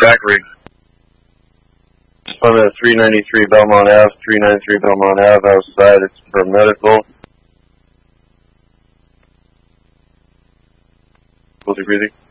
Zachary. I'm at 393 Belmont Ave, 393 Belmont Ave, outside. It's for medical. Difficulty breathing.